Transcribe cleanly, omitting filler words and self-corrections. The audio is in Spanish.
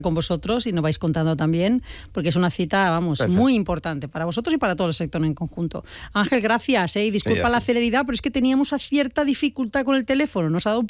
con vosotros y nos vais contando también, porque es una cita, vamos, Perfecto. muy importante para vosotros y para todo el sector en conjunto. Ángel, gracias, y disculpa la celeridad, pero es que teníamos cierta dificultad con el teléfono, nos ha dado un